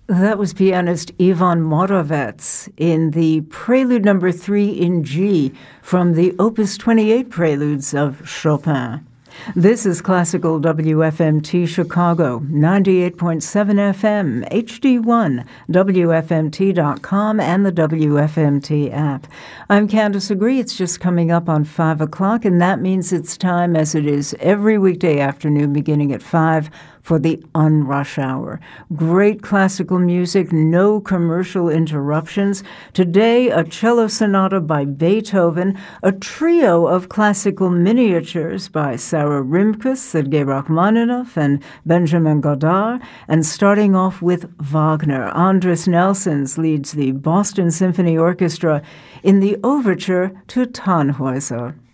That was pianist Ivan Moravec in the Prelude Number 3 in G from the Opus 28 Preludes of Chopin. This is Classical WFMT Chicago, 98.7 FM, HD1, WFMT.com, and the WFMT app. I'm Candace Agree. It's just coming up on 5 o'clock, and that means it's time, as it is every weekday afternoon beginning at 5, for the Unrush Hour. Great classical music, no commercial interruptions. Today, a cello sonata by Beethoven, a trio of classical miniatures by Sarah Rimkus, Sergei Rachmaninoff, and Benjamin Godard, and starting off with Wagner. Andris Nelsons leads the Boston Symphony Orchestra in the overture to Tannhäuser.